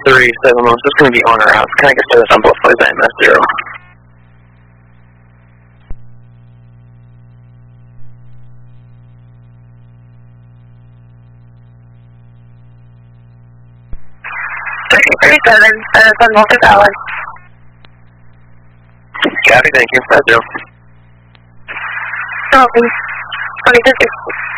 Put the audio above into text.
37, this is going to be on or out. Can I get status on both flights IMS 0? Status on both is valid. Copy, thank you. That's 0. Copy. 26.